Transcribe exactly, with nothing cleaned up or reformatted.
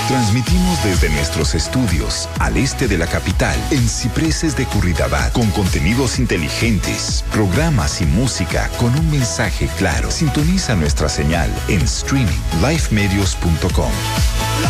Transmitimos desde nuestros estudios al este de la capital, en Cipreses de Curridabat, con contenidos inteligentes, programas y música con un mensaje claro. Sintoniza nuestra señal en streaming, lifemedios punto com.